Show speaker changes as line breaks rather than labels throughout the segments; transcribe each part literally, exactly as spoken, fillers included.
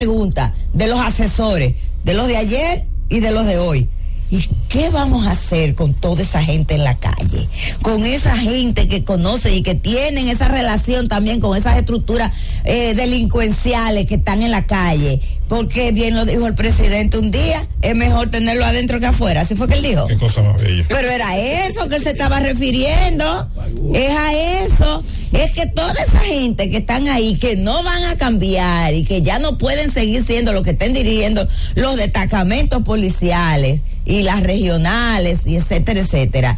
pregunta de los asesores, de los de ayer y de los de hoy. ¿Y qué vamos a hacer con toda esa gente en la calle? Con esa gente que conoce y que tienen esa relación también con esas estructuras eh, delincuenciales que están en la calle. Porque bien lo dijo el presidente un día, es mejor tenerlo adentro que afuera. ¿Así fue que él dijo?
Qué cosa más bella.
Pero era eso que él se estaba refiriendo. Es a eso. Es que toda esa gente que están ahí, que no van a cambiar y que ya no pueden seguir siendo lo que estén dirigiendo los destacamentos policiales y las regionales y etcétera, etcétera.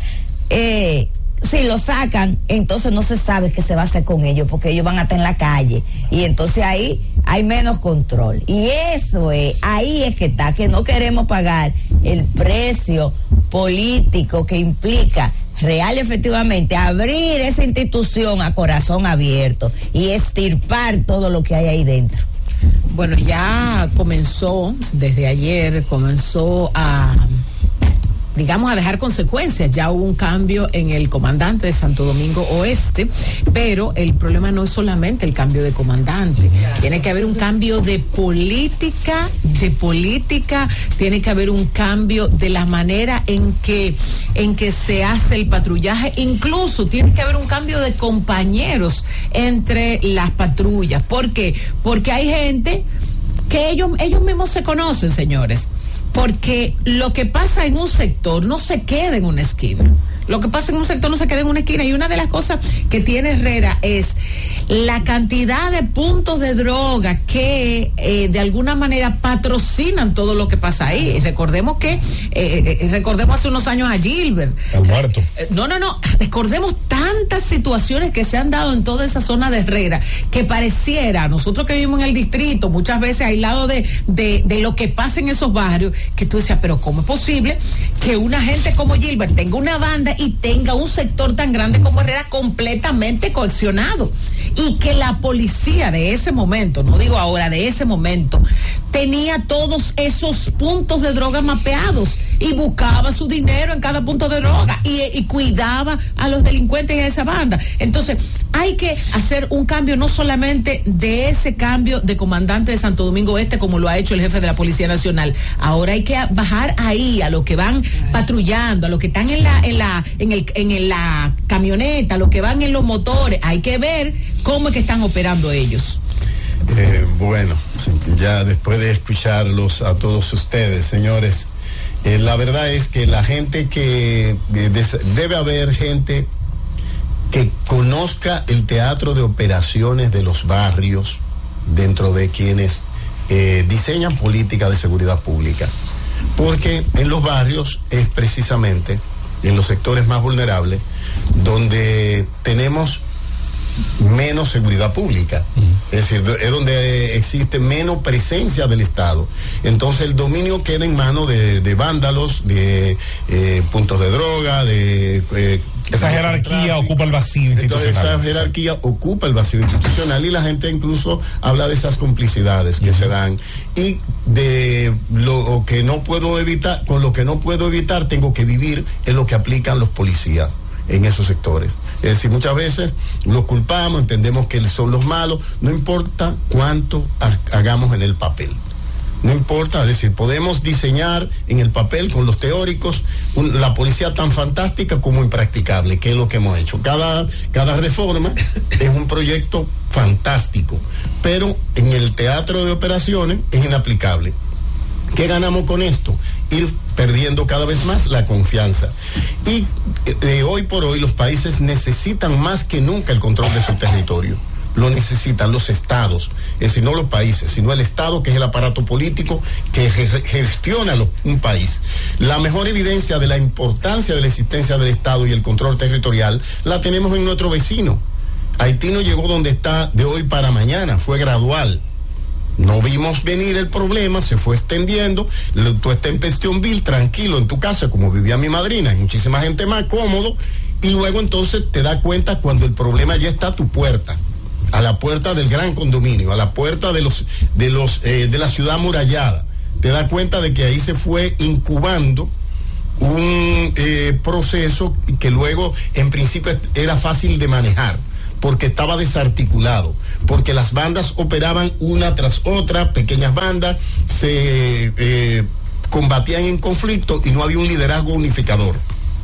Eh, si lo sacan, entonces no se sabe qué se va a hacer con ellos, porque ellos van a estar en la calle y entonces ahí hay menos control. Y eso es, ahí es que está, que no queremos pagar el precio político que implica real y efectivamente abrir esa institución a corazón abierto y extirpar todo lo que hay ahí dentro.
Bueno, ya comenzó, desde ayer comenzó a, digamos, a dejar consecuencias. Ya hubo un cambio en el comandante de Santo Domingo Oeste, pero el problema no es solamente el cambio de comandante. Tiene que haber un cambio de política, de política, tiene que haber un cambio de la manera en que, en que se hace el patrullaje. Incluso tiene que haber un cambio de compañeros entre las patrullas. ¿Por qué? Porque hay gente que ellos, ellos mismos se conocen, señores. Porque lo que pasa en un sector no se queda en una esquina. Lo que pasa en un sector no se queda en una esquina. Y una de las cosas que tiene Herrera es la cantidad de puntos de droga que eh, de alguna manera patrocinan todo lo que pasa ahí. Recordemos que, eh, eh, recordemos hace unos años a Gilbert.
Al muerto.
Eh, no, no, no. Recordemos tantas situaciones que se han dado en toda esa zona de Herrera que pareciera, nosotros que vivimos en el distrito, muchas veces aislados de, de, de lo que pasa en esos barrios, que tú decías, pero ¿cómo es posible que una gente como Gilbert tenga una banda y tenga un sector tan grande como Herrera completamente coaccionado? Y que la policía de ese momento, no digo ahora, de ese momento, tenía todos esos puntos de droga mapeados y buscaba su dinero en cada punto de droga y, y cuidaba a los delincuentes y a esa banda. Entonces, hay que hacer un cambio, no solamente de ese cambio de comandante de Santo Domingo Este, como lo ha hecho el jefe de la Policía Nacional. Ahora hay que bajar ahí a los que van patrullando, a los que están en la, en la, en el, en la camioneta, a los que van en los motores. Hay que ver cómo es que están operando ellos.
Eh, bueno, ya después de escucharlos a todos ustedes, señores, eh, la verdad es que la gente que eh, des, debe haber gente que conozca el teatro de operaciones de los barrios dentro de quienes eh, diseñan política de seguridad pública, porque en los barrios es precisamente en los sectores más vulnerables donde tenemos menos seguridad pública, uh-huh. Es decir, es donde existe menos presencia del Estado. Entonces el dominio queda en manos de, de vándalos, de eh, puntos de droga, de eh,
esa jerarquía ocupa el vacío institucional.
Entonces, esa jerarquía ocupa el vacío institucional y la gente incluso habla de esas complicidades que uh-huh. se dan y de lo que no puedo evitar, con lo que no puedo evitar tengo que vivir en lo que aplican los policías en esos sectores. Es decir, muchas veces los culpamos, entendemos que son los malos, no importa cuánto ha- hagamos en el papel. No importa, es decir, podemos diseñar en el papel con los teóricos un, la policía tan fantástica como impracticable, que es lo que hemos hecho. Cada, cada reforma es un proyecto fantástico, pero en el teatro de operaciones es inaplicable. ¿Qué ganamos con esto? Ir perdiendo cada vez más la confianza. Y eh, hoy por hoy los países necesitan más que nunca el control de su territorio. Lo necesitan los estados, es decir, no los países, sino el Estado, que es el aparato político que gestiona lo, un país. La mejor evidencia de la importancia de la existencia del Estado y el control territorial la tenemos en nuestro vecino. Haití no llegó donde está de hoy para mañana, fue gradual. No vimos venir el problema, se fue extendiendo. Tú estás en Pétionville, tranquilo en tu casa, como vivía mi madrina, hay muchísima gente más cómodo, y luego entonces te das cuenta cuando el problema ya está a tu puerta, a la puerta del gran condominio, a la puerta de los de los eh, de la ciudad amurallada. Te das cuenta de que ahí se fue incubando un eh, proceso que luego en principio era fácil de manejar, porque estaba desarticulado, porque las bandas operaban una tras otra, pequeñas bandas, se eh, combatían en conflicto y no había un liderazgo unificador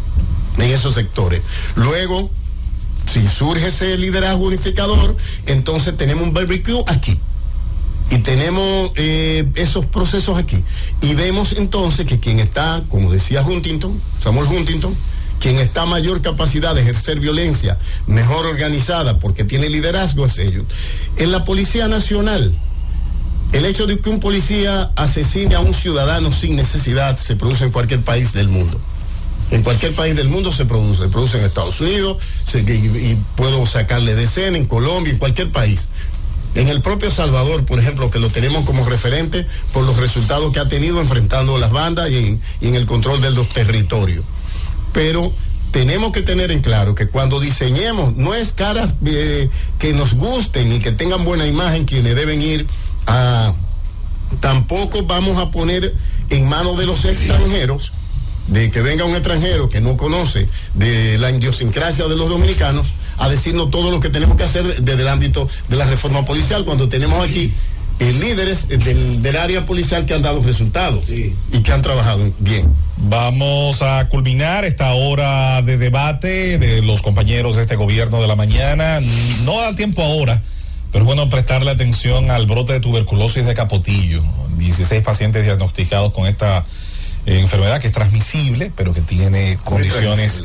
en esos sectores. Luego, si surge ese liderazgo unificador, entonces tenemos un barbecue aquí. Y tenemos eh, esos procesos aquí. Y vemos entonces que quien está, como decía Huntington, Samuel Huntington, quien está a mayor capacidad de ejercer violencia, mejor organizada, porque tiene liderazgo, es ellos. En la Policía Nacional, el hecho de que un policía asesine a un ciudadano sin necesidad se produce en cualquier país del mundo. En cualquier país del mundo se produce, se produce en Estados Unidos, se, y, y puedo sacarle de escena en Colombia, en cualquier país. En el propio Salvador, por ejemplo, que lo tenemos como referente por los resultados que ha tenido enfrentando a las bandas y en, y en el control de los territorios. Pero tenemos que tener en claro que cuando diseñemos, no es caras eh, que nos gusten y que tengan buena imagen quienes deben ir a... Tampoco vamos a poner en manos de los extranjeros, de que venga un extranjero que no conoce de la idiosincrasia de los dominicanos, a decirnos todo lo que tenemos que hacer desde el ámbito de la reforma policial, cuando tenemos aquí eh, líderes del, del área policial que han dado resultados sí. y que han trabajado bien.
Vamos a culminar esta hora de debate de los compañeros de este gobierno de la mañana. No da tiempo ahora, pero es bueno prestarle atención al brote de tuberculosis de Capotillo. dieciséis pacientes diagnosticados con esta eh, enfermedad que es transmisible, pero que tiene condiciones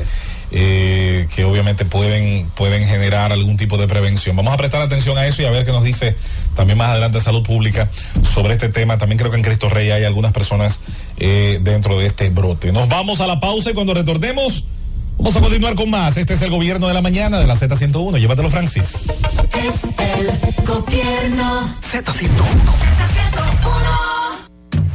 Eh, que obviamente pueden pueden generar algún tipo de prevención. Vamos a prestar atención a eso y a ver qué nos dice también más adelante Salud Pública sobre este tema. También creo que en Cristo Rey hay algunas personas eh, dentro de este brote. Nos vamos a la pausa y cuando retornemos vamos a continuar con más. Este es el Gobierno de la Mañana de la Z ciento uno. Llévatelo, Francis.
Es el Gobierno Z ciento uno. Z ciento uno.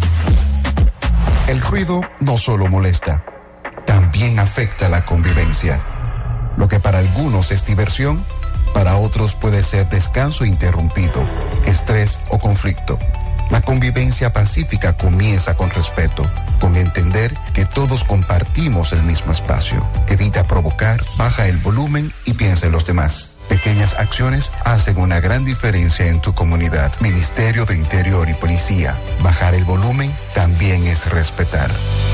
El ruido no solo molesta, también afecta la convivencia. Lo que para algunos es diversión, para otros puede ser descanso interrumpido, estrés o conflicto. La convivencia pacífica comienza con respeto, con entender que todos compartimos el mismo espacio. Evita provocar, baja el volumen y piensa en los demás. Pequeñas acciones hacen una gran diferencia en tu comunidad. Ministerio de Interior y Policía. Bajar el volumen también es respetar.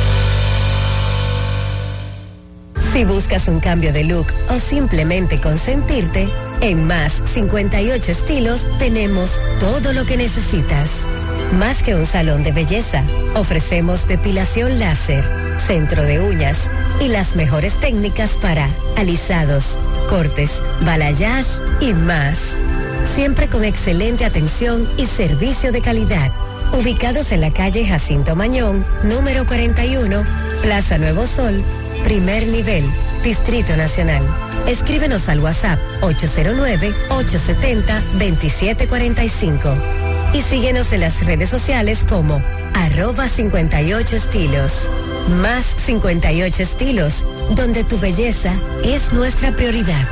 Si buscas un cambio de look o simplemente consentirte, en Más cincuenta y ocho Estilos tenemos todo lo que necesitas. Más que un salón de belleza, ofrecemos depilación láser, centro de uñas y las mejores técnicas para alisados, cortes, balayage y más. Siempre con excelente atención y servicio de calidad. Ubicados en la calle Jacinto Mañón, número cuarenta y uno, Plaza Nuevo Sol, primer nivel, Distrito Nacional. Escríbenos al WhatsApp ocho cero nueve, ocho siete cero, dos siete cuatro cinco y síguenos en las redes sociales como arroba cincuenta y ocho estilos. Más cincuenta y ocho Estilos, donde tu belleza es nuestra prioridad.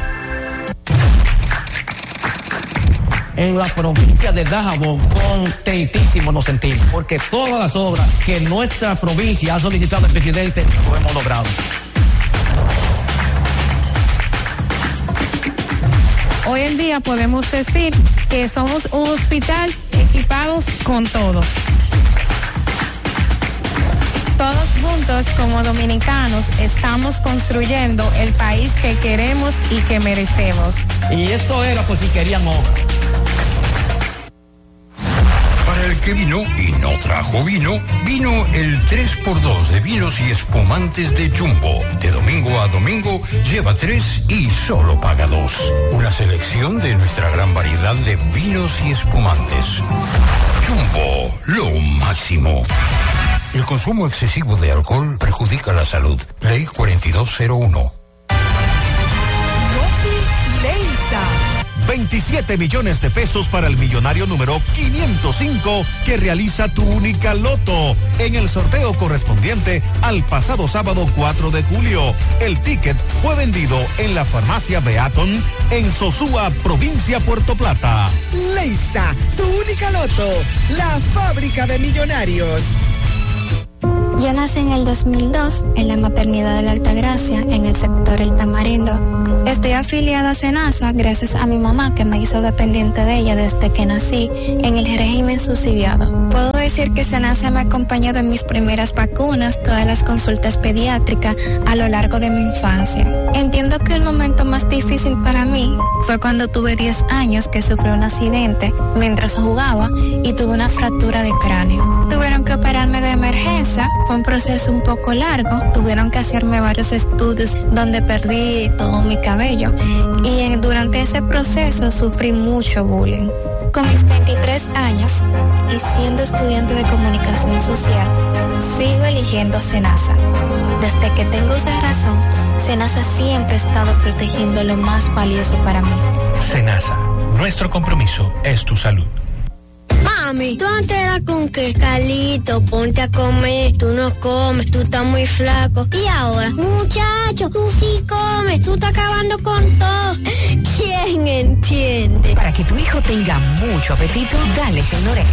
En la provincia de Dajabón, contentísimo nos sentimos, porque todas las obras que nuestra provincia ha solicitado al presidente, lo hemos logrado.
Hoy en día podemos decir que somos un hospital equipados con todo. Todos juntos como dominicanos estamos construyendo el país que queremos y que merecemos.
Y esto era por si querían obras.
Para el que vino y no trajo vino, vino el tres por dos de vinos y espumantes de Jumbo. De domingo a domingo, lleva tres y solo paga dos. Una selección de nuestra gran variedad de vinos y espumantes. Jumbo, lo máximo. El consumo excesivo de alcohol perjudica la salud. Ley cuarenta y dos cero uno.
veintisiete millones de pesos para el millonario número quinientos cinco que realiza Tu Única Loto en el sorteo correspondiente al pasado sábado cuatro de julio. El ticket fue vendido en la farmacia Beaton en Sosúa, provincia Puerto Plata.
Leisa, Tu Única Loto, la fábrica de millonarios. Yo nací en el dos mil dos en la maternidad de la Altagracia, en el sector El Tamarindo. Estoy afiliada a SENASA gracias a mi mamá, que me hizo dependiente de ella desde que nací en el régimen subsidiado. Puedo decir que SENASA me acompañó de mis primeras vacunas, todas las consultas pediátricas a lo largo de mi infancia. Entiendo que el momento más difícil para mí fue cuando tuve diez años, que sufrí un accidente mientras jugaba y tuve una fractura de cráneo. Tuvieron que operarme de emergencia, fue un proceso un poco largo, tuvieron que hacerme varios estudios donde perdí todo mi cabello y en, durante ese proceso sufrí mucho bullying. Con mis veintitrés años y siendo estudiante de comunicación social, sigo eligiendo SENASA. Desde que tengo uso de razón, SENASA siempre ha estado protegiendo lo más valioso para mí.
SENASA, nuestro compromiso es tu salud.
Mami, tú antes eras con que Carlito, ponte a comer, tú no comes, tú estás muy flaco. Y ahora, muchacho, tú sí comes, tú estás acabando con todo. ¿Quién entiende?
Para que tu hijo tenga mucho apetito, dale Tenorex.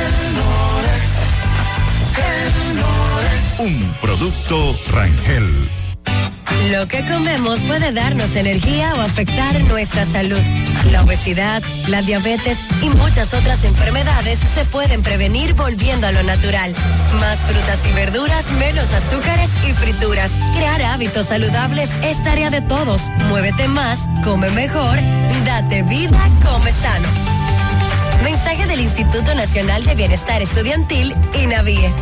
Un producto Rangel.
Lo que comemos puede darnos energía o afectar nuestra salud. La obesidad, la diabetes y muchas otras enfermedades se pueden prevenir volviendo a lo natural. Más frutas y verduras, menos azúcares y frituras. Crear hábitos saludables es tarea de todos. Muévete más, come mejor, date vida, come sano. Mensaje del Instituto Nacional de Bienestar Estudiantil, INAVIE.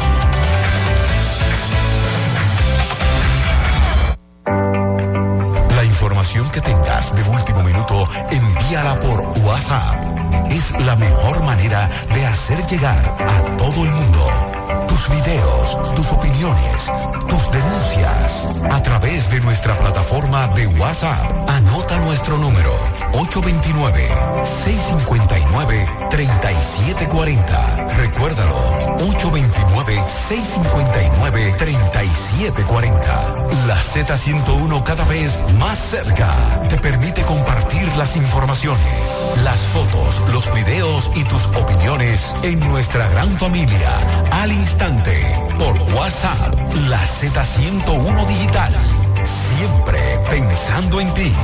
La información que tengas de último minuto, envíala por WhatsApp. Es la mejor manera de hacer llegar a todo el mundo tus videos, tus opiniones, tus denuncias a través de nuestra plataforma de WhatsApp. Anota nuestro número ocho dos nueve, seis cinco nueve, tres siete cuatro cero. Recuérdalo, ocho dos nueve, seis cinco nueve, tres siete cuatro cero. La Z ciento uno, cada vez más cerca, te permite compartir las informaciones, las fotos, los videos y tus opiniones en nuestra gran familia al instante por WhatsApp. La Z ciento uno Digital, siempre pensando en ti.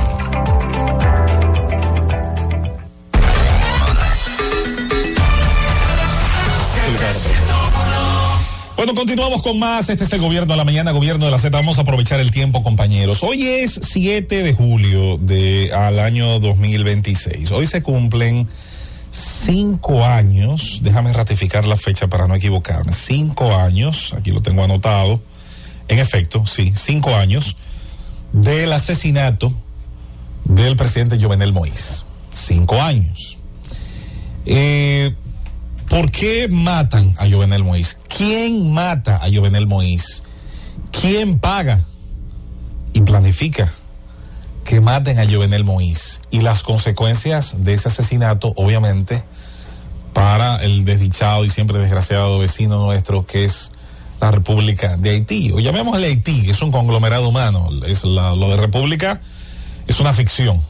Bueno, continuamos con más. Este es el Gobierno a la Mañana, Gobierno de la Z. Vamos a aprovechar el tiempo, compañeros. Hoy es siete de julio de al año dos mil veintiséis. Hoy se cumplen cinco años, déjame ratificar la fecha para no equivocarme, cinco años, aquí lo tengo anotado, en efecto, sí, cinco años del asesinato del presidente Jovenel Moïse. Cinco años. Eh... ¿Por qué matan a Jovenel Moïse? ¿Quién mata a Jovenel Moïse? ¿Quién paga y planifica que maten a Jovenel Moïse? Y las consecuencias de ese asesinato, obviamente, para el desdichado y siempre desgraciado vecino nuestro, que es la República de Haití. O llamémosle Haití, que es un conglomerado humano. Es la, lo de República es una ficción.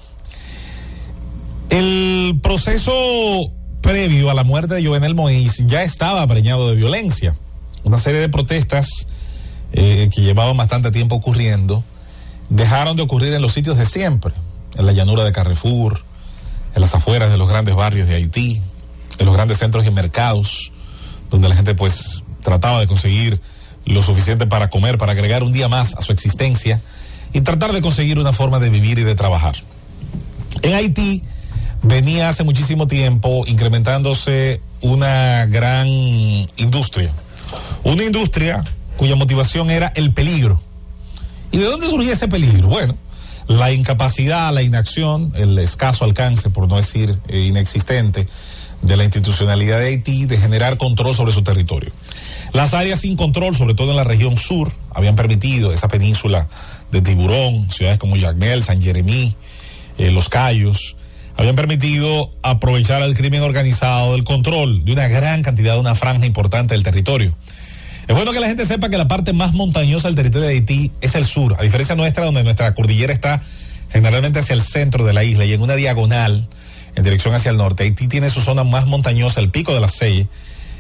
El proceso previo a la muerte de Jovenel Moïse ya estaba preñado de violencia. Una serie de protestas eh, que llevaban bastante tiempo ocurriendo dejaron de ocurrir en los sitios de siempre, en la llanura de Carrefour, en las afueras de los grandes barrios de Haití, en los grandes centros y mercados, donde la gente pues trataba de conseguir lo suficiente para comer, para agregar un día más a su existencia y tratar de conseguir una forma de vivir y de trabajar. En Haití venía hace muchísimo tiempo incrementándose una gran industria, una industria cuya motivación era el peligro. ¿Y de dónde surgía ese peligro? Bueno, la incapacidad, la inacción, el escaso alcance, por no decir eh, inexistente, de la institucionalidad de Haití de generar control sobre su territorio. Las áreas sin control, sobre todo en la región sur, habían permitido esa península de Tiburón, ciudades como Jacmel, San Jeremí, eh, Los Cayos, habían permitido aprovechar el crimen organizado, el control de una gran cantidad, de una franja importante del territorio. Es bueno que la gente sepa que la parte más montañosa del territorio de Haití es el sur, a diferencia nuestra, donde nuestra cordillera está generalmente hacia el centro de la isla y en una diagonal en dirección hacia el norte. Haití tiene su zona más montañosa, el Pico de la Selle,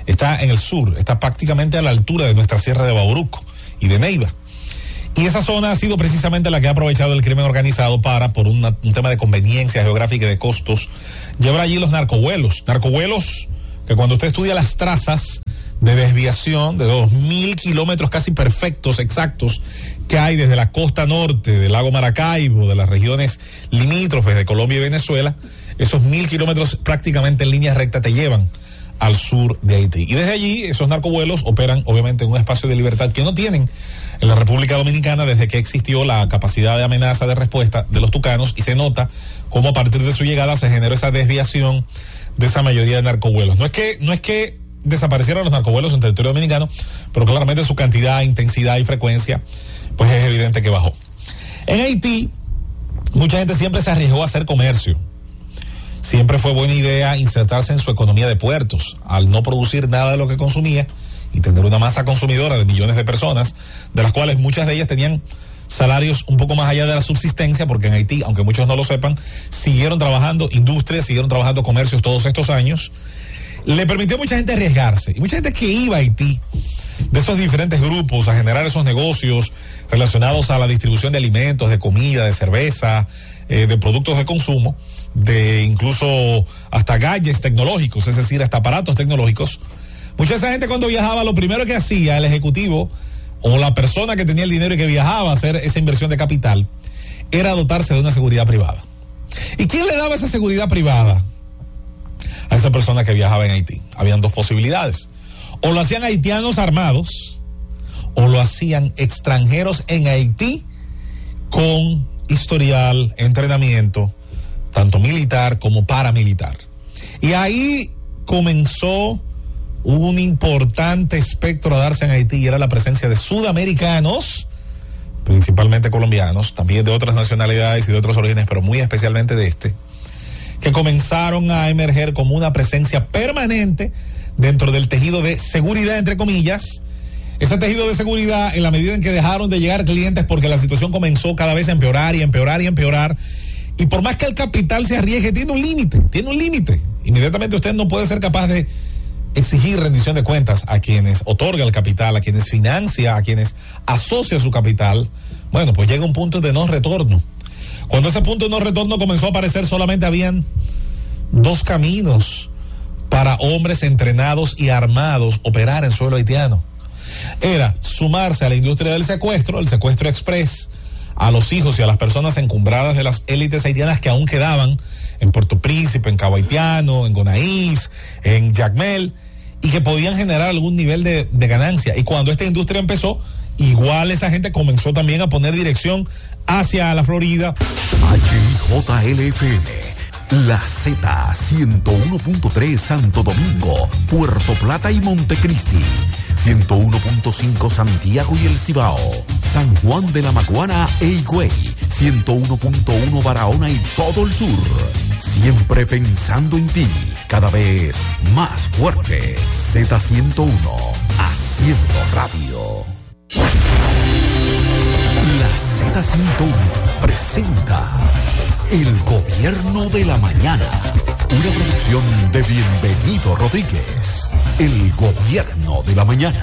está en el sur, está prácticamente a la altura de nuestra sierra de Bauruco y de Neiva. Y esa zona ha sido precisamente la que ha aprovechado el crimen organizado para, por una, un tema de conveniencia geográfica y de costos, llevar allí los narcovuelos. Narcovuelos que cuando usted estudia las trazas de desviación de dos mil kilómetros casi perfectos, exactos, que hay desde la costa norte del lago Maracaibo, de las regiones limítrofes de Colombia y Venezuela, esos mil kilómetros prácticamente en línea recta te llevan al sur de Haití. Y desde allí esos narcovuelos operan obviamente en un espacio de libertad que no tienen en la República Dominicana desde que existió la capacidad de amenaza de respuesta de los tucanos, y se nota cómo a partir de su llegada se generó esa desviación de esa mayoría de narcovuelos. No es que, no es que desaparecieron los narcovuelos en territorio dominicano, pero claramente su cantidad, intensidad y frecuencia pues es evidente que bajó. En Haití mucha gente siempre se arriesgó a hacer comercio. Siempre fue buena idea insertarse en su economía de puertos, al no producir nada de lo que consumía y tener una masa consumidora de millones de personas, de las cuales muchas de ellas tenían salarios un poco más allá de la subsistencia, porque en Haití, aunque muchos no lo sepan, siguieron trabajando industrias, siguieron trabajando comercios todos estos años. Le permitió a mucha gente arriesgarse, y mucha gente que iba a Haití, de esos diferentes grupos, a generar esos negocios relacionados a la distribución de alimentos, de comida, de cerveza, eh, de productos de consumo, de incluso hasta gadgets tecnológicos, es decir, hasta aparatos tecnológicos. Mucha de esa gente cuando viajaba, lo primero que hacía el ejecutivo o la persona que tenía el dinero y que viajaba a hacer esa inversión de capital era dotarse de una seguridad privada. ¿Y quién le daba esa seguridad privada a esa persona que viajaba en Haití? Habían dos posibilidades: o lo hacían haitianos armados, o lo hacían extranjeros en Haití con historial, entrenamiento, tanto militar como paramilitar. Y ahí comenzó un importante espectro a darse en Haití, y era la presencia de sudamericanos, principalmente colombianos, también de otras nacionalidades y de otros orígenes, pero muy especialmente de este, que comenzaron a emerger como una presencia permanente dentro del tejido de seguridad, entre comillas. Ese tejido de seguridad, en la medida en que dejaron de llegar clientes porque la situación comenzó cada vez a empeorar y empeorar y empeorar, y por más que el capital se arriesgue, tiene un límite, tiene un límite. Inmediatamente usted no puede ser capaz de exigir rendición de cuentas a quienes otorga el capital, a quienes financia, a quienes asocia su capital. Bueno, pues llega un punto de no retorno. Cuando ese punto de no retorno comenzó a aparecer, solamente habían dos caminos para hombres entrenados y armados operar en suelo haitiano. Era sumarse a la industria del secuestro, el secuestro express, a los hijos y a las personas encumbradas de las élites haitianas que aún quedaban en Puerto Príncipe, en Cabo Haitiano, en Gonaïves, en Jacmel, y que podían generar algún nivel de, de ganancia. Y cuando esta industria empezó, igual esa gente comenzó también a poner dirección hacia la Florida.
H J L F M, La Z, ciento uno punto tres Santo Domingo, Puerto Plata y Montecristi, ciento uno punto cinco Santiago y El Cibao, San Juan de la Maguana e Higüey, ciento uno punto uno Barahona y todo el sur. Siempre pensando en ti, cada vez más fuerte. Z ciento uno, haciendo radio. La Z ciento uno presenta El Gobierno de la Mañana, una producción de Bienvenido Rodríguez. El Gobierno de la Mañana.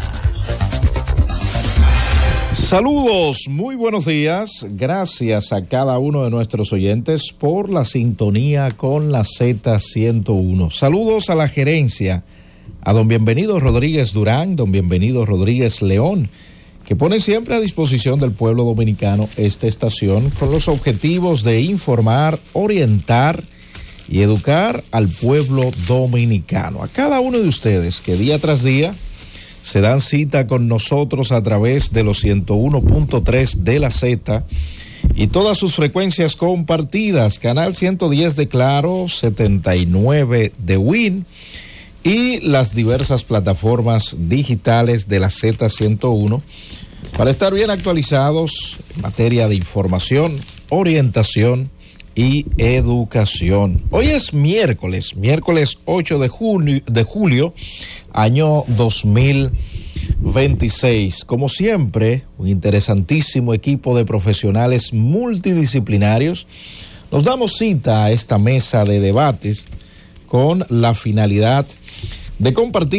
Saludos, muy buenos días. Gracias a cada uno de nuestros oyentes por la sintonía con la Z ciento uno. Saludos a la gerencia, a don Bienvenido Rodríguez Durán, don Bienvenido Rodríguez León, que pone siempre a disposición del pueblo dominicano esta estación con los objetivos de informar, orientar y educar al pueblo dominicano. A cada uno de ustedes que día tras día se dan cita con nosotros a través de los ciento uno punto tres de la Z y todas sus frecuencias compartidas, canal ciento diez de Claro, setenta y nueve de Win y las diversas plataformas digitales de la Z ciento uno, para estar bien actualizados en materia de información, orientación y educación. Hoy es miércoles, miércoles ocho de junio, de julio, año dos mil veintiséis. Como siempre, un interesantísimo equipo de profesionales multidisciplinarios. Nos damos cita a esta mesa de debates con la finalidad de compartir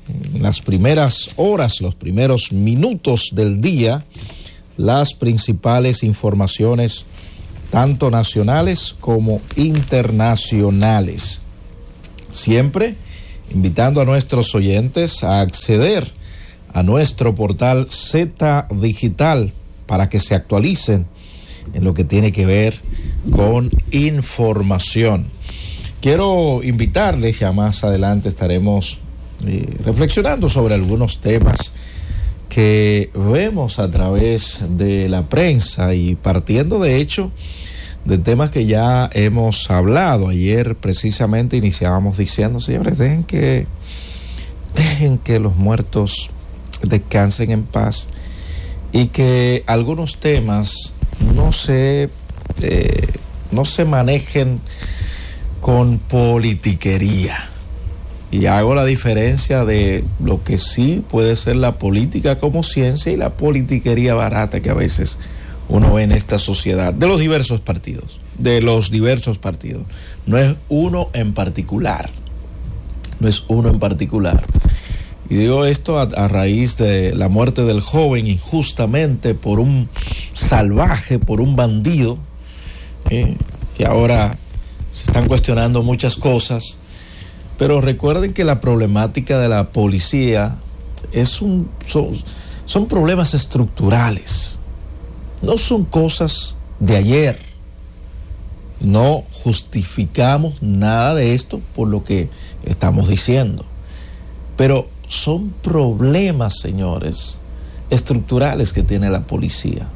en las primeras horas, los primeros minutos del día, las principales informaciones, tanto nacionales como internacionales. Siempre invitando a nuestros oyentes a acceder a nuestro portal Z Digital para que se actualicen en lo que tiene que ver con información. Quiero invitarles, ya más adelante estaremos eh, reflexionando sobre algunos temas que vemos a través de la prensa y partiendo de hecho de temas que ya hemos hablado. Ayer precisamente iniciábamos diciendo, señores, dejen que dejen que los muertos descansen en paz y que algunos temas no se eh, no se manejen con politiquería. Y hago la diferencia de lo que sí puede ser la política como ciencia y la politiquería barata que a veces uno ve en esta sociedad, de los diversos partidos, de los diversos partidos. No es uno en particular, no es uno en particular. Y digo esto a, a raíz de la muerte del joven injustamente por un salvaje, por un bandido, eh, que ahora se están cuestionando muchas cosas, pero recuerden que la problemática de la policía es un, son, son problemas estructurales, no son cosas de ayer. No justificamos nada de esto por lo que estamos diciendo, pero son problemas, señores, estructurales que tiene la policía.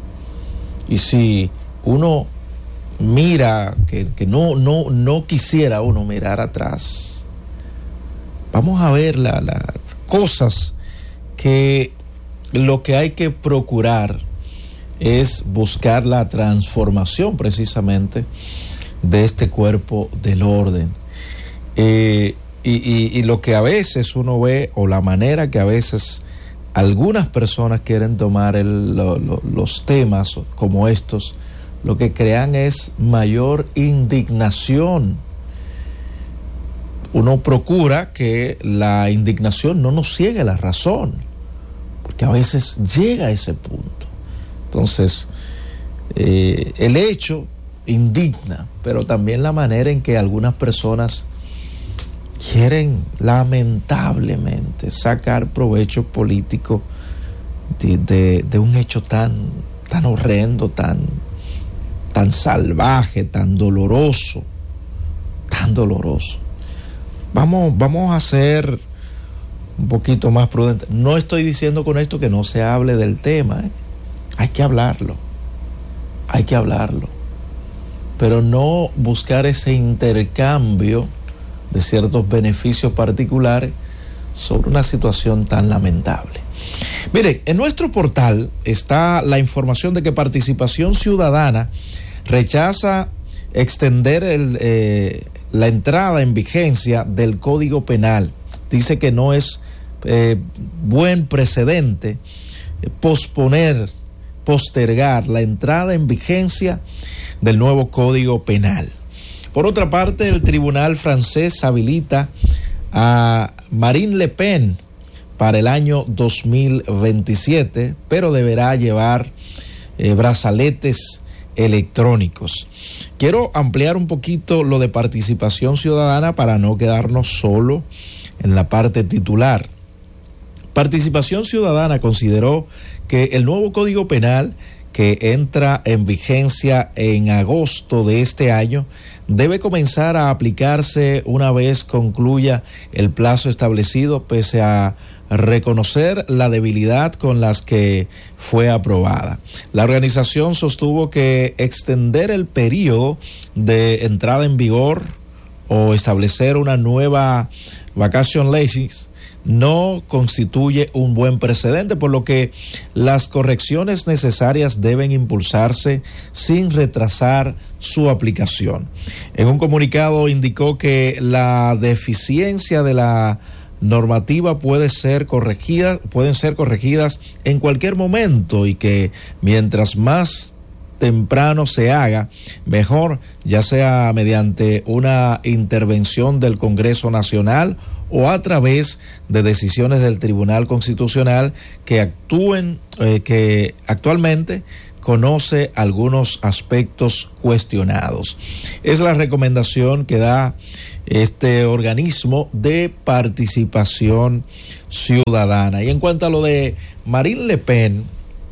Y si uno mira, que, que no, no, no quisiera uno mirar atrás, vamos a ver las la cosas que lo que hay que procurar es buscar la transformación precisamente de este cuerpo del orden. Eh, y, y, y lo que a veces uno ve, o la manera que a veces algunas personas quieren tomar el, lo, lo, los temas como estos, lo que crean es mayor indignación. Uno procura que la indignación no nos ciegue la razón, porque a veces llega a ese punto. Entonces, eh, el hecho indigna, pero también la manera en que algunas personas quieren lamentablemente sacar provecho político de, de, de un hecho tan, tan horrendo, tan, tan salvaje, tan doloroso, tan doloroso. Vamos, vamos a ser un poquito más prudentes. No estoy diciendo con esto que no se hable del tema, ¿eh? Hay que hablarlo, hay que hablarlo, pero no buscar ese intercambio de ciertos beneficios particulares sobre una situación tan lamentable. Miren, en nuestro portal está la información de que Participación Ciudadana rechaza extender el, eh, la entrada en vigencia del Código Penal. Dice que no es eh, buen precedente eh, posponer postergar la entrada en vigencia del nuevo Código Penal. Por otra parte, el tribunal francés habilita a Marine Le Pen para el año dos mil veintisiete, pero deberá llevar eh, brazaletes electrónicos. Quiero ampliar un poquito lo de Participación Ciudadana para no quedarnos solo en la parte titular. Participación Ciudadana consideró que el nuevo Código Penal, que entra en vigencia en agosto de este año, debe comenzar a aplicarse una vez concluya el plazo establecido, pese a reconocer la debilidad con las que fue aprobada. La organización sostuvo que extender el periodo de entrada en vigor o establecer una nueva vacation legis no constituye un buen precedente, por lo que las correcciones necesarias deben impulsarse sin retrasar su aplicación. En un comunicado indicó que la deficiencia de la normativa puede ser corregida, pueden ser corregidas en cualquier momento y que mientras más temprano se haga, mejor, ya sea mediante una intervención del Congreso Nacional o a través de decisiones del Tribunal Constitucional que actúen, eh, que actualmente conoce algunos aspectos cuestionados. Es la recomendación que da este organismo de participación ciudadana. Y en cuanto a lo de Marine Le Pen,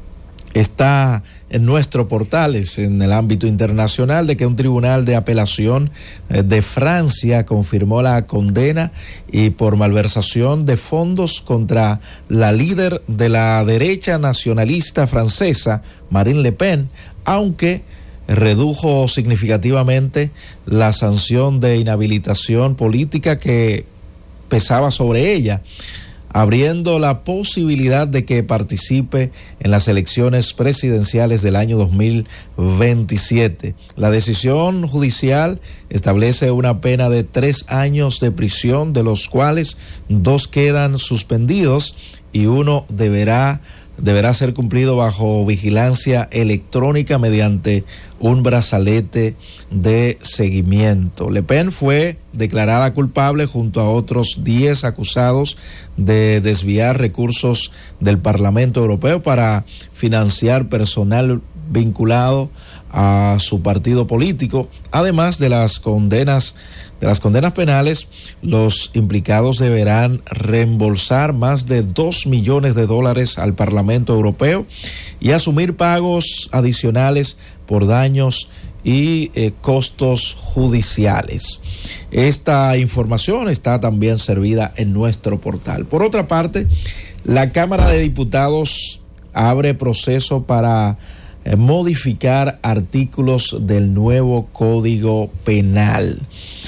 está en nuestro portal, es en el ámbito internacional, de que un tribunal de apelación de Francia confirmó la condena y por malversación de fondos contra la líder de la derecha nacionalista francesa, Marine Le Pen, aunque redujo significativamente la sanción de inhabilitación política que pesaba sobre ella, abriendo la posibilidad de que participe en las elecciones presidenciales del año dos mil veintisiete. La decisión judicial establece una pena de tres años de prisión, de los cuales dos quedan suspendidos y uno deberá deberá ser cumplido bajo vigilancia electrónica mediante un brazalete de seguimiento. Le Pen fue declarada culpable junto a otros diez acusados de desviar recursos del Parlamento Europeo para financiar personal vinculado a su partido político. Además de las condenas de las condenas penales, los implicados deberán reembolsar más de dos millones de dólares al Parlamento Europeo y asumir pagos adicionales por daños y eh, costos judiciales. Esta información está también servida en nuestro portal. Por otra parte, la Cámara de Diputados abre proceso para eh, modificar artículos del nuevo Código Penal.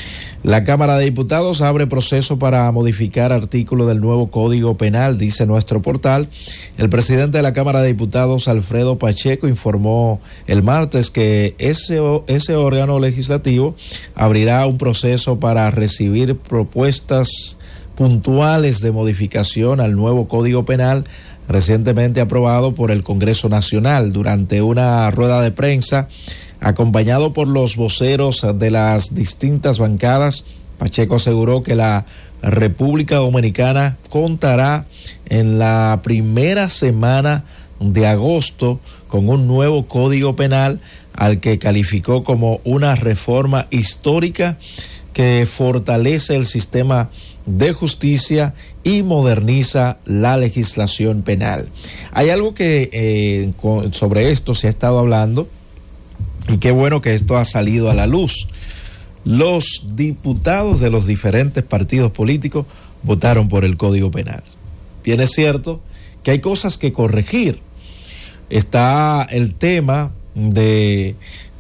La Cámara de Diputados abre proceso para modificar artículos del nuevo Código Penal, dice nuestro portal. El presidente de la Cámara de Diputados, Alfredo Pacheco, informó el martes que ese, ese órgano legislativo abrirá un proceso para recibir propuestas puntuales de modificación al nuevo Código Penal recientemente aprobado por el Congreso Nacional. Durante una rueda de prensa, acompañado por los voceros de las distintas bancadas, Pacheco aseguró que la República Dominicana contará en la primera semana de agosto con un nuevo Código Penal al que calificó como una reforma histórica que fortalece el sistema de justicia y moderniza la legislación penal. Hay algo que eh, sobre esto se ha estado hablando, y qué bueno que esto ha salido a la luz. Los diputados de los diferentes partidos políticos votaron por el Código Penal. Bien, es cierto que hay cosas que corregir. Está el tema de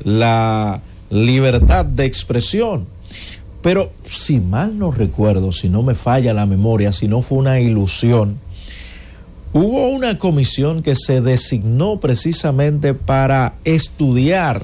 la libertad de expresión. Pero si mal no recuerdo, si no me falla la memoria, si no fue una ilusión, hubo una comisión que se designó precisamente para estudiar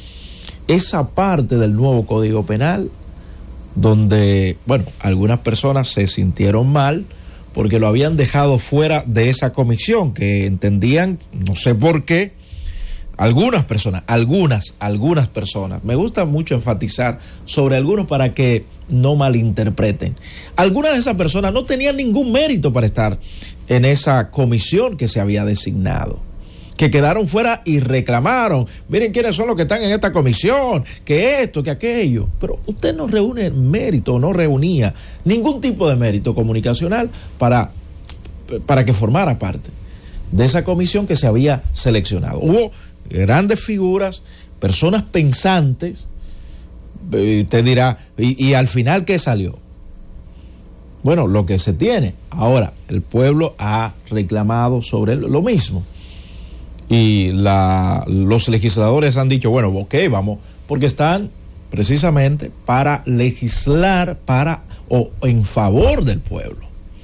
esa parte del nuevo Código Penal, donde, bueno, algunas personas se sintieron mal porque lo habían dejado fuera de esa comisión, que entendían, no sé por qué, algunas personas, algunas, algunas personas, me gusta mucho enfatizar sobre algunos para que no malinterpreten. Algunas de esas personas no tenían ningún mérito para estar en esa comisión que se había designado, que quedaron fuera y reclamaron, miren quiénes son los que están en esta comisión, que esto, que aquello. Pero usted no reúne mérito, no reunía ningún tipo de mérito comunicacional para, para que formara parte de esa comisión que se había seleccionado. Hubo grandes figuras, personas pensantes, usted dirá, y, y al final, ¿qué salió? Bueno, lo que se tiene. Ahora, el pueblo ha reclamado sobre lo mismo. Y la, los legisladores han dicho, bueno, ok, vamos, porque están precisamente para legislar para o en favor del pueblo.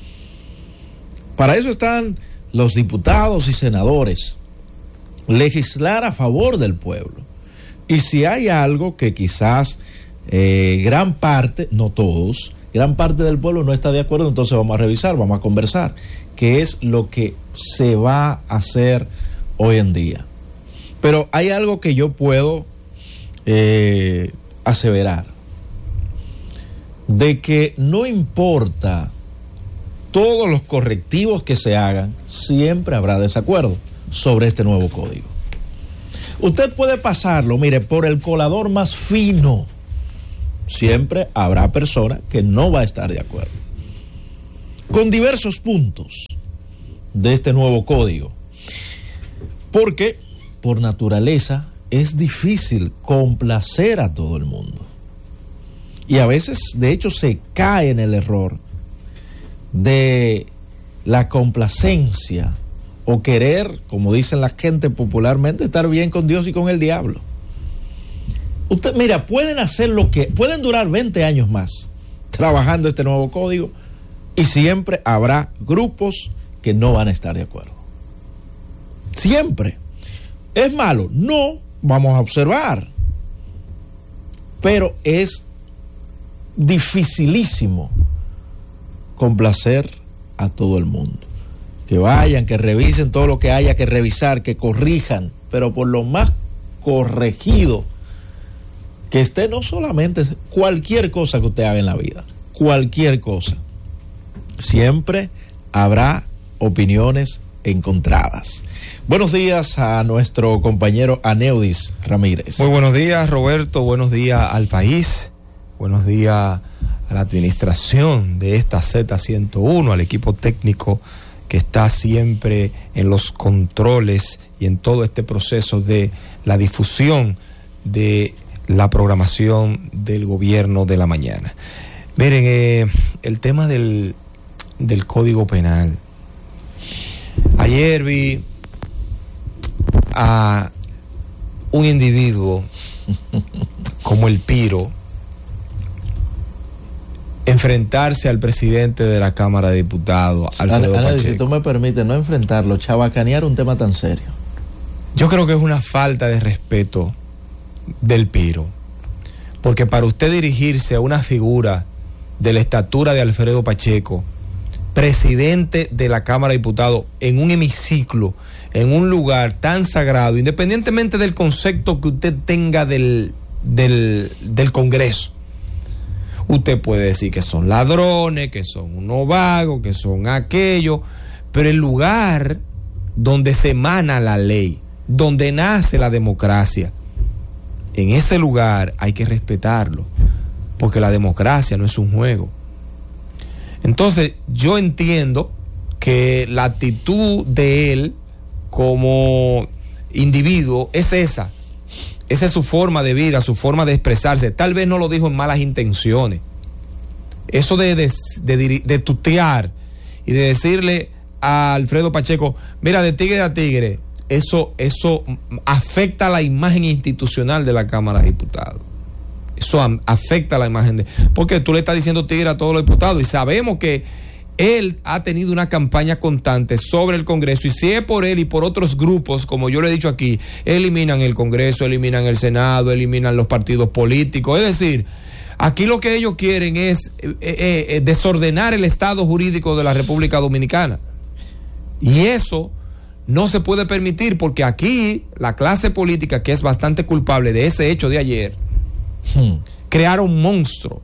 Para eso están los diputados y senadores, legislar a favor del pueblo. Y si hay algo que quizás eh, gran parte, no todos, gran parte del pueblo no está de acuerdo, entonces vamos a revisar, vamos a conversar, qué es lo que se va a hacer hoy en día. Pero hay algo que yo puedo eh, aseverar, de que no importa todos los correctivos que se hagan, siempre habrá desacuerdo sobre este nuevo código. Usted puede pasarlo, mire, por el colador más fino, siempre habrá personas que no va a estar de acuerdo con diversos puntos de este nuevo código, porque por naturaleza es difícil complacer a todo el mundo. Y a veces, de hecho, se cae en el error de la complacencia o querer, como dicen la gente popularmente, estar bien con Dios y con el diablo. Usted, mira, pueden hacer lo que, pueden durar veinte años más trabajando este nuevo código y siempre habrá grupos que no van a estar de acuerdo. Siempre. ¿Es malo? No, vamos a observar. Pero es dificilísimo complacer a todo el mundo. Que vayan, que revisen todo lo que haya que revisar, que corrijan, pero por lo más corregido que esté, no solamente cualquier cosa que usted haga en la vida, cualquier cosa, siempre habrá opiniones encontradas. Buenos días a nuestro compañero Aneudis Ramírez.
Muy buenos días, Roberto. Buenos días al país. Buenos días a la administración de esta Z ciento uno, al equipo técnico que está siempre en los controles y en todo este proceso de la difusión de la programación del gobierno de la mañana. Miren, eh, el tema del, del Código Penal. Ayer vi a un individuo como el Piro enfrentarse al presidente de la Cámara de Diputados, Alfredo
Ana,
Pacheco.
Si tú me permites no enfrentarlo, chabacanear un tema tan serio.
Yo creo que es una falta de respeto del Piro, porque para usted dirigirse a una figura de la estatura de Alfredo Pacheco, presidente de la Cámara de Diputados, en un hemiciclo, en un lugar tan sagrado, independientemente del concepto que usted tenga del, del, del Congreso, usted puede decir que son ladrones, que son unos vagos, que son aquellos, pero el lugar donde se emana la ley, donde nace la democracia, en ese lugar hay que respetarlo, porque la democracia no es un juego. Entonces, yo entiendo que la actitud de él como individuo es esa. Esa es su forma de vida, su forma de expresarse. Tal vez no lo dijo en malas intenciones. Eso de, de, de, de tutear y de decirle a Alfredo Pacheco, mira, de tigre a tigre, eso, eso afecta la imagen institucional de la Cámara de Diputados. Eso a, afecta la imagen de... Porque tú le estás diciendo tigre a todos los diputados y sabemos que él ha tenido una campaña constante sobre el Congreso, y si es por él y por otros grupos, como yo le he dicho aquí, eliminan el Congreso, eliminan el Senado, eliminan los partidos políticos. Es decir, aquí lo que ellos quieren es eh, eh, desordenar el Estado jurídico de la República Dominicana, y eso no se puede permitir, porque aquí la clase política, que es bastante culpable de ese hecho de ayer, hmm. crearon monstruos,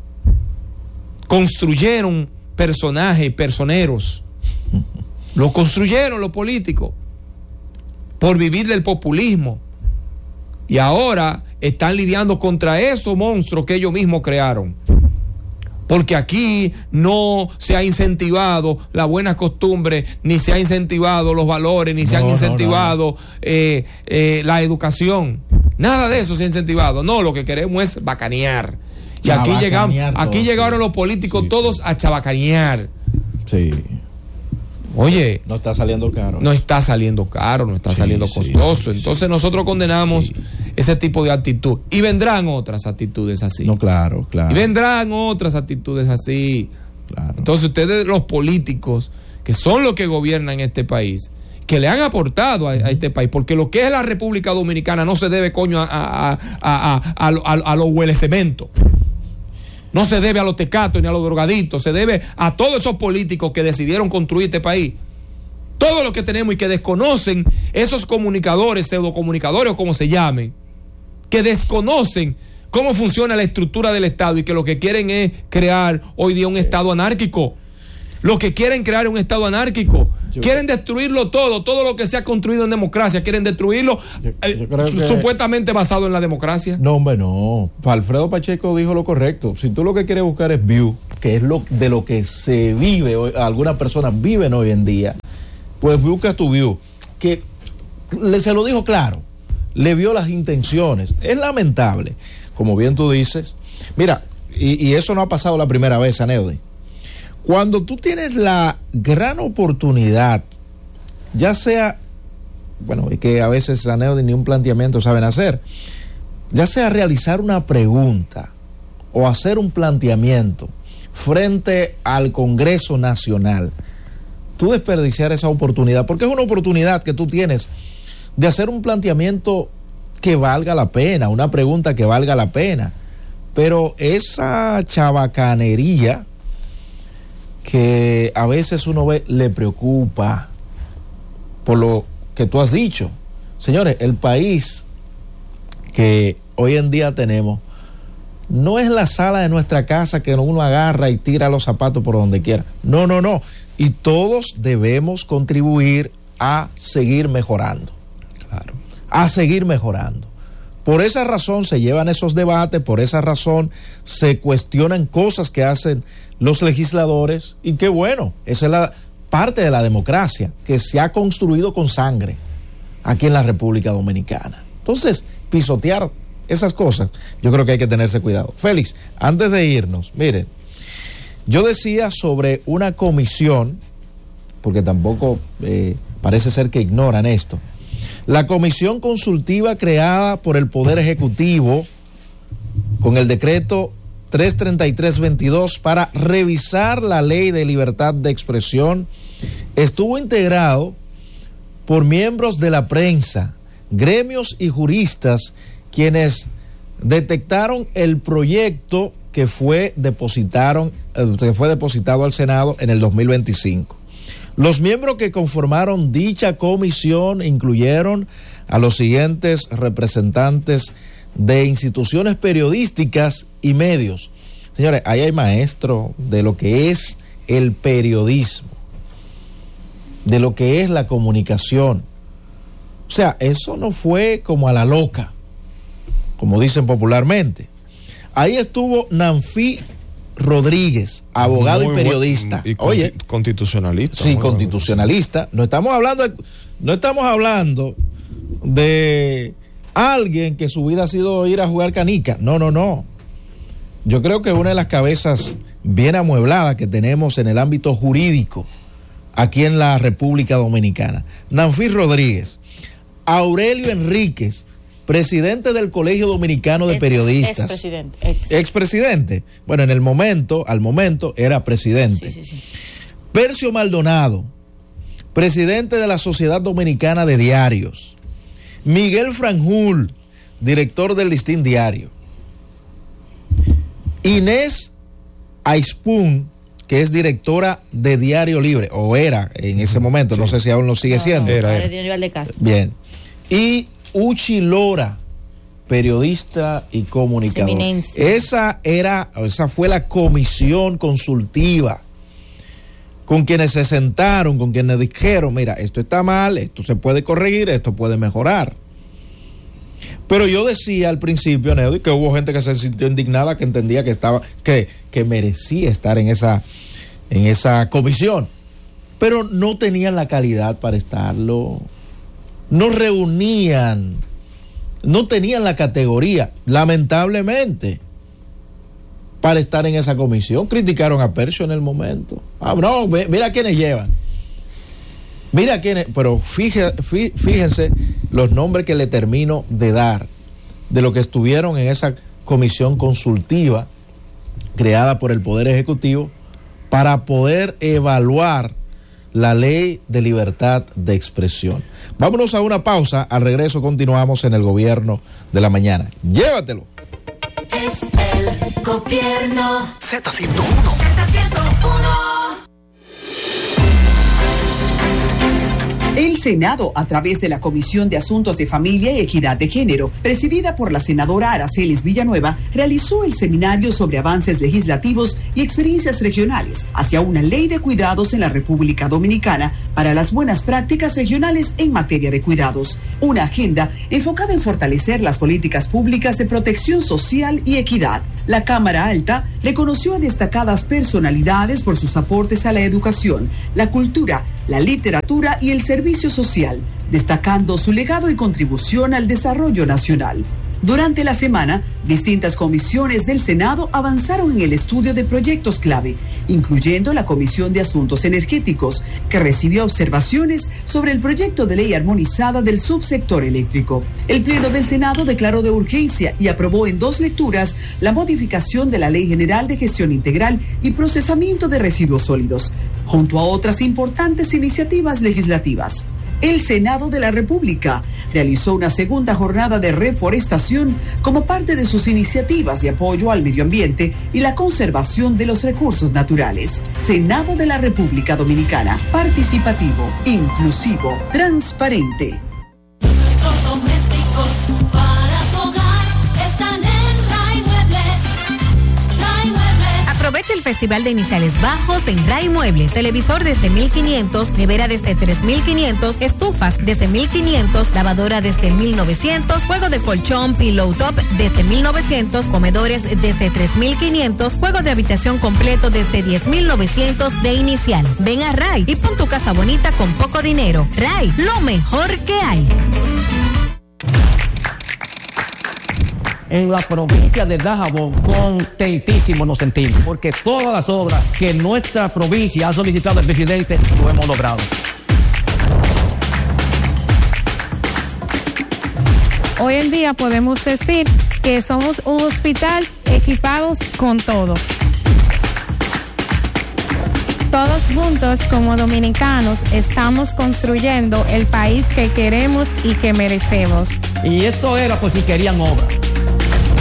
construyeron personajes y personeros, lo construyeron los políticos por vivir del populismo, y ahora están lidiando contra esos monstruos que ellos mismos crearon, porque aquí no se ha incentivado la buena costumbre, ni se ha incentivado los valores, ni no, se han incentivado no, no. Eh, eh, la educación, nada de eso se ha incentivado. No, lo que queremos es bacanear. Y aquí llegamos, aquí llegaron los políticos sí, todos sí. a chabacanear.
Sí.
Oye,
no está saliendo caro.
No está saliendo caro, no está sí, saliendo costoso. Sí, sí, Entonces sí, nosotros sí, condenamos sí. ese tipo de actitud. Y vendrán otras actitudes así.
No, claro, claro.
Y vendrán otras actitudes así.
Claro.
Entonces ustedes, los políticos, que son los que gobiernan este país, que le han aportado a, a este país, porque lo que es la República Dominicana no se debe, coño, a, a, a, a, a, a, a, a los huele cemento. No se debe a los tecatos ni a los drogaditos, se debe a todos esos políticos que decidieron construir este país todo lo que tenemos y que desconocen esos comunicadores, pseudocomunicadores o como se llamen, que desconocen cómo funciona la estructura del Estado y que lo que quieren es crear hoy día un Estado anárquico. Lo que quieren crear es un Estado anárquico. Yo, quieren destruirlo todo, todo lo que se ha construido en democracia, quieren destruirlo yo, eh, yo que, supuestamente basado en la democracia.
No, hombre, no. Alfredo Pacheco dijo lo correcto. Si tú lo que quieres buscar es view, que es lo de lo que se vive, hoy, algunas personas viven hoy en día, pues buscas tu view. Que le, se lo dijo claro, le vio las intenciones. Es lamentable, como bien tú dices. Mira, y, y eso no ha pasado la primera vez, Aneudi. Cuando tú tienes la gran oportunidad, ya sea, bueno, es que a veces Aneudi ni un planteamiento saben hacer, ya sea realizar una pregunta o hacer un planteamiento frente al Congreso Nacional, tú desperdiciar esa oportunidad, porque es una oportunidad que tú tienes de hacer un planteamiento que valga la pena, una pregunta que valga la pena, pero esa chabacanería que a veces uno ve le preocupa por lo que tú has dicho. Señores, el país que hoy en día tenemos no es la sala de nuestra casa que uno agarra y tira los zapatos por donde quiera. No, no, no. Y todos debemos contribuir a seguir mejorando. Claro. A seguir mejorando. Por esa razón se llevan esos debates, por esa razón se cuestionan cosas que hacen los legisladores, y qué bueno, esa es la parte de la democracia que se ha construido con sangre aquí en la República Dominicana. Entonces, pisotear esas cosas, yo creo que hay que tenerse cuidado. Félix, antes de irnos, mire, yo decía sobre una comisión, porque tampoco eh, parece ser que ignoran esto, la comisión consultiva creada por el Poder Ejecutivo con el decreto trescientos treinta y tres veintidós para revisar la ley de libertad de expresión estuvo integrado por miembros de la prensa, gremios y juristas, quienes detectaron el proyecto que fue depositaron, que fue depositado al Senado en el dos mil veinticinco. Los miembros que conformaron dicha comisión incluyeron a los siguientes representantes de instituciones periodísticas y medios. Señores, ahí hay maestro de lo que es el periodismo, de lo que es la comunicación. O sea, eso no fue como a la loca, como dicen popularmente. Ahí estuvo Nanfi Rodríguez, abogado Muy y periodista.
Buen, y Oye, constitucionalista.
Sí, constitucionalista. No estamos hablando de, no estamos hablando de alguien que su vida ha sido ir a jugar canica. No, no, no. Yo creo que una de las cabezas bien amuebladas que tenemos en el ámbito jurídico aquí en la República Dominicana. Nanfi Rodríguez. Aurelio Enríquez, presidente del Colegio Dominicano de ex, Periodistas.
Expresidente. Ex.
Expresidente. Bueno, en el momento, al momento, era presidente.
Sí, sí, sí.
Percio Maldonado, presidente de la Sociedad Dominicana de Diarios. Miguel Franjul, director del Listín Diario. Inés Aispun, que es directora de Diario Libre, o era en ese momento, sí. No sé si aún lo sigue
no,
siendo.
No,
era,
era.
Bien. Y Uchi Lora, periodista y comunicador.
Eminencia.
Esa era, esa fue la comisión consultiva con quienes se sentaron, con quienes dijeron, mira, esto está mal, esto se puede corregir, esto puede mejorar. Pero yo decía al principio, Neudi, que hubo gente que se sintió indignada, que entendía que estaba, que, que merecía estar en esa, en esa comisión, pero no tenían la calidad para estarlo. No reunían, no tenían la categoría, lamentablemente, para estar en esa comisión. Criticaron a Percio en el momento. Ah, no, mira quiénes llevan. Mira quiénes, pero fíjense, fíjense los nombres que le termino de dar de lo que estuvieron en esa comisión consultiva creada por el Poder Ejecutivo para poder evaluar la ley de libertad de expresión. Vámonos a una pausa, al regreso continuamos en el Gobierno de la Mañana. Llévatelo.
Es el Gobierno. Z ciento uno. Z ciento uno.
Senado, a través de la Comisión de Asuntos de Familia y Equidad de Género, presidida por la senadora Aracelis Villanueva, realizó el seminario sobre avances legislativos y experiencias regionales hacia una ley de cuidados en la República Dominicana para las buenas prácticas regionales en materia de cuidados. Una agenda enfocada en fortalecer las políticas públicas de protección social y equidad. La Cámara Alta reconoció a destacadas personalidades por sus aportes a la educación, la cultura, la literatura y el servicio social, destacando su legado y contribución al desarrollo nacional. Durante la semana, distintas comisiones del Senado avanzaron en el estudio de proyectos clave, incluyendo la Comisión de Asuntos Energéticos, que recibió observaciones sobre el proyecto de ley armonizada del subsector eléctrico. El Pleno del Senado declaró de urgencia y aprobó en dos lecturas la modificación de la Ley General de Gestión Integral y Procesamiento de Residuos Sólidos, junto a otras importantes iniciativas legislativas. El Senado de la República realizó una segunda jornada de reforestación como parte de sus iniciativas de apoyo al medio ambiente y la conservación de los recursos naturales. Senado de la República Dominicana, participativo, inclusivo, transparente.
Aprovecha el Festival de Iniciales Bajos en Ray Muebles. Televisor desde mil quinientos, nevera desde tres mil quinientos, estufas desde mil quinientos, lavadora desde mil novecientos, juego de colchón, pillow top desde mil novecientos, comedores desde tres mil quinientos, juego de habitación completo desde diez mil novecientos de inicial. Ven a Ray y pon tu casa bonita con poco dinero. Ray, lo mejor que hay.
En la provincia de Dajabón, contentísimo nos sentimos, porque todas las obras que nuestra provincia ha solicitado al presidente lo hemos logrado.
Hoy en día podemos decir que somos un hospital equipados con todo. Todos juntos como dominicanos estamos construyendo el país que queremos y que merecemos.
Y esto era por si querían obras.